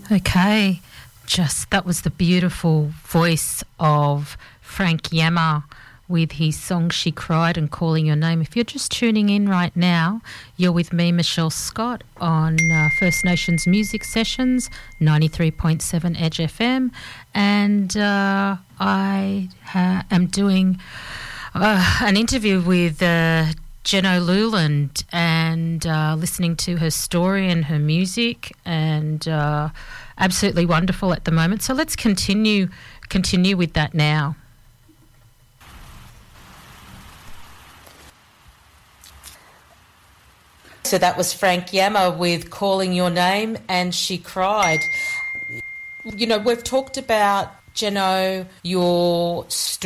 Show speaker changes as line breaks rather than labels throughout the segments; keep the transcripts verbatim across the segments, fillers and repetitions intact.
Okay, just that was the beautiful voice of Frank Yammer with his song She Cried and Calling Your Name. If you're just tuning in right now, you're with me, Michelle Scott, on uh, First Nations Music Sessions, ninety-three point seven Edge F M, and uh, I uh, am doing uh, an interview with uh, Jeno Luland and uh, listening to her story and her music, and uh, absolutely wonderful at the moment. So let's continue continue with that now. So that was Frank Yammer with Calling Your Name and She Cried. You know, we've talked about, Jeno, your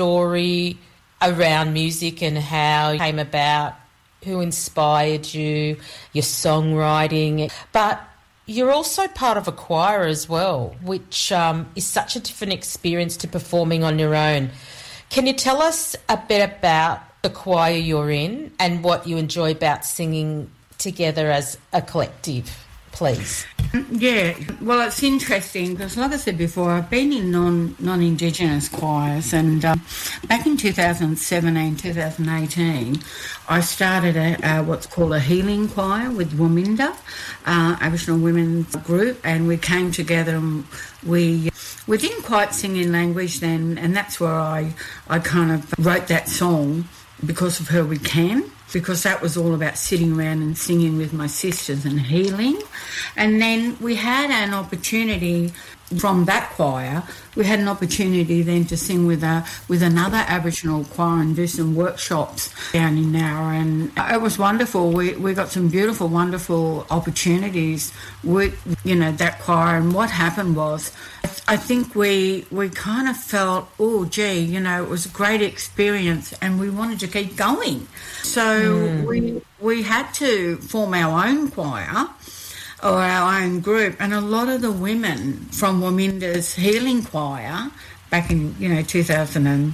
story around music and how it came about, who inspired you, your songwriting, but you're also part of a choir as well, which um, is such a different experience to performing on your own. Can you tell us a bit about the choir you're in and what you enjoy about singing together as a collective, please?
Yeah, well, it's interesting because, like I said before, I've been in non, non-Indigenous choirs, and um, back in two thousand seventeen, two thousand eighteen, I started a, uh, what's called a healing choir with Wominda, uh, Aboriginal women's group, and we came together and we we didn't quite sing in language then, and that's where I, I kind of wrote that song, Because of Her We Can, because that was all about sitting around and singing with my sisters and healing. And then we had an opportunity from that choir, we had an opportunity then to sing with a with another Aboriginal choir and do some workshops down in Nowra, and it was wonderful. We we got some beautiful, wonderful opportunities with, you know, that choir. And what happened was, I think we we kind of felt, oh, gee, you know, it was a great experience and we wanted to keep going. So mm. we we had to form our own choir or our own group, and a lot of the women from Wominda's Healing Choir back in, you know, two thousand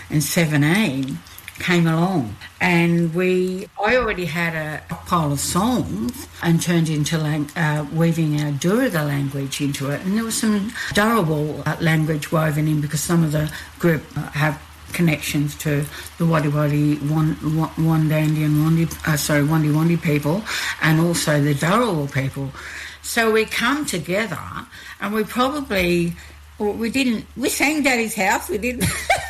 seventeen came along, and we I already had a pile of songs and turned into lang- uh, weaving our Duraga language into it, and there was some Dharawal uh, language woven in because some of the group uh, have connections to the Wadi Wadi, Wandandi and Wandi, uh, sorry, Wandi Wandi people, and also the Dharawal people. So we come together, and we probably, well, we didn't, we sang Daddy's House, we didn't,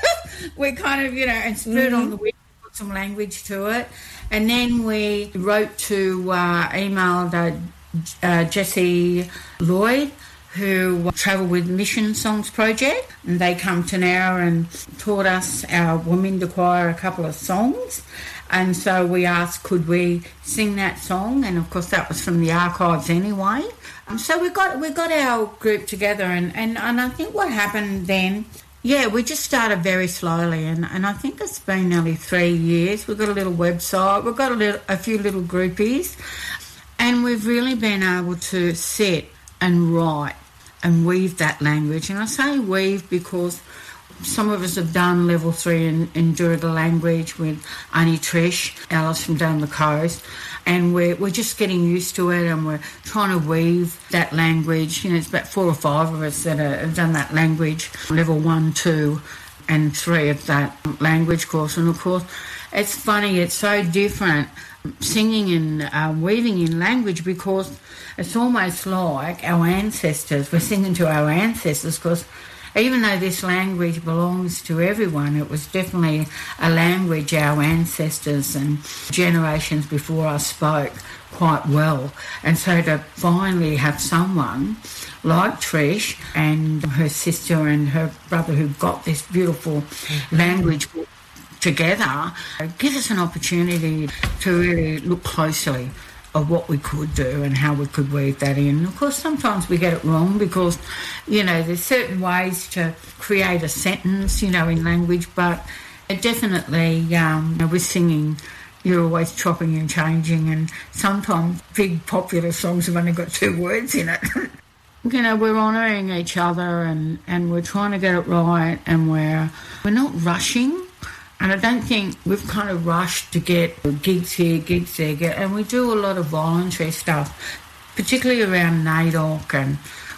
we kind of, you know, and Spirit mm-hmm. on the Wind, put some language to it, and then we wrote to, uh, emailed uh, uh, Jessie Lloyd, who travel with Mission Songs Project, and they come to Nowra and taught us, our Wominda choir, a couple of songs, and so we asked could we sing that song, and of course that was from the archives anyway. Um, so we got we got our group together, and, and, and I think what happened then, yeah, we just started very slowly, and, and I think it's been nearly three years. We've got a little website, we've got a, little, a few little groupies, and we've really been able to sit and write and weave that language. And I say weave because some of us have done level three in, in Duraga language with Auntie Trish, Alice from down the coast, and we're, we're just getting used to it, and we're trying to weave that language. You know, it's about four or five of us that are, have done that language, level one, two and three of that language course. And of course, it's funny, it's so different singing and uh, weaving in language, because it's almost like our ancestors, we're singing to our ancestors, because even though this language belongs to everyone, it was definitely a language our ancestors and generations before us spoke quite well. And so to finally have someone like Trish and her sister and her brother who got this beautiful language together gives us an opportunity to really look closely of what we could do and how we could weave that in. Of course, sometimes we get it wrong because, you know, there's certain ways to create a sentence, you know, in language, but definitely um, with singing, you're always chopping and changing, and sometimes big popular songs have only got two words in it. You know, we're honouring each other, and, and we're trying to get it right, and we're we're not rushing. And I don't think we've kind of rushed to get gigs here, gigs there, get, and we do a lot of voluntary stuff, particularly around NAIDOC, and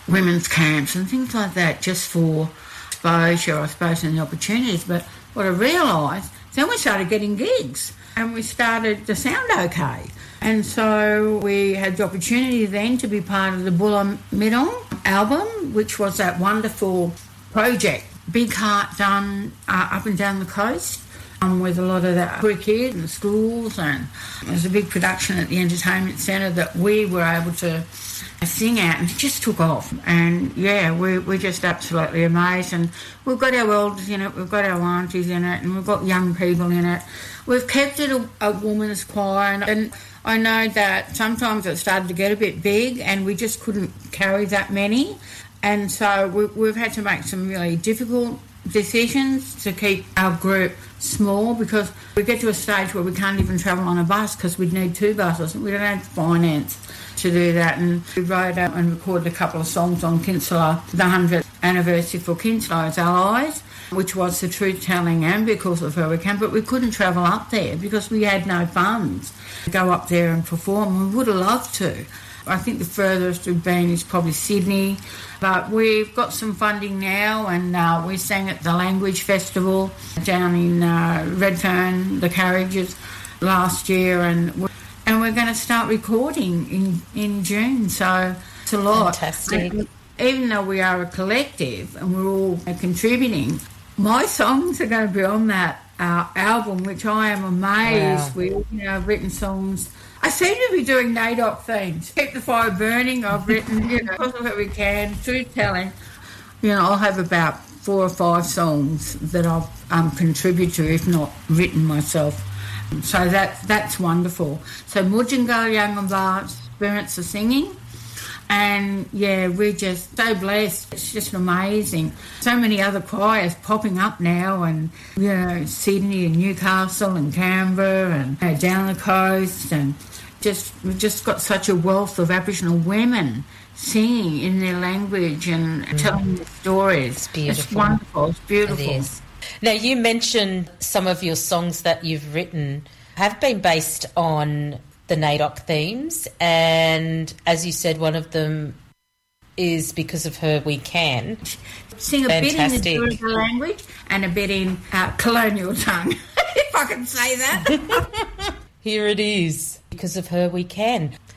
women's camps and things like that, just for exposure, I suppose, and the opportunities. But what I realised, then we started getting gigs and we started to sound okay. And so we had the opportunity then to be part of the Bulla Midong album, which was that wonderful project, big heart done uh, up and down the coast, um, with a lot of the cricket and schools, and it was a big production at the Entertainment Centre that we were able to sing at, and it just took off. And yeah, we, we're just absolutely amazed. And we've got our elders in it, we've got our aunties in it, and we've got young people in it. We've kept it a, a woman's choir, and, and I know that sometimes it started to get a bit big and we just couldn't carry that many. And so we, we've had to make some really difficult decisions to keep our group small, because we get to a stage where we can't even travel on a bus because we'd need two buses. We don't have finance to do that. And we wrote out and recorded a couple of songs on Kinsella, the one hundredth anniversary for Kinsella's Allies, which was the truth telling, and because of her we can, but we couldn't travel up there because we had no funds to go up there and perform. We would have loved to. I think the furthest we've been is probably Sydney, but we've got some funding now, and uh, we sang at the Language Festival down in uh, Redfern, the Carriages, last year, and we're, and we're going to start recording in, in June, so it's a lot.
Fantastic.
And even though we are a collective and we're all contributing, my songs are going to be on that uh, album, which I am amazed
Wow.
with. You know, I've written songs. I seem to be doing NAIDOC themes. Keep the Fire Burning, I've written, you know, What We Can, Truth Telling. You know, I'll have about four or five songs that I've um, contributed to, if not written myself. So that that's wonderful. So Mudjingal Yangambar Spirits are singing. And, yeah, we're just so blessed. It's just amazing. So many other choirs popping up now, and, you know, Sydney and Newcastle and Canberra and you know, down the coast, and just we've just got such a wealth of Aboriginal women singing in their language and mm. telling their stories.
It's beautiful.
It's wonderful. It's beautiful.
It is. Now, you mentioned some of your songs that you've written have been based on the NAIDOC themes, and as you said, one of them is Because of Her We Can.
Sing a
Fantastic.
bit in the Turrbal language and a bit in uh, colonial tongue, if I can say that.
Here it is, Because of Her We Can.